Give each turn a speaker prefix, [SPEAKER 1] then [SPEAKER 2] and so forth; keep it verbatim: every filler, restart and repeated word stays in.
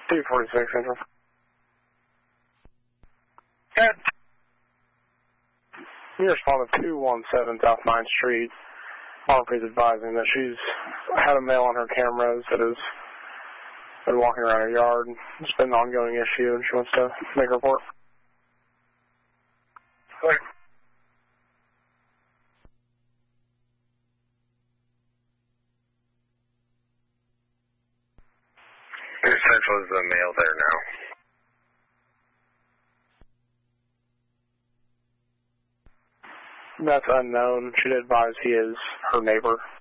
[SPEAKER 1] two forty-six Central.
[SPEAKER 2] Good.
[SPEAKER 1] You responded to two one seven South ninth Street. Mark is advising that she's had a male on her cameras that has been walking around her yard. It's been an ongoing issue, and she wants to make a report.
[SPEAKER 2] Good.
[SPEAKER 3] Central is the male there now.
[SPEAKER 1] That's unknown. She'd advise he is her neighbor.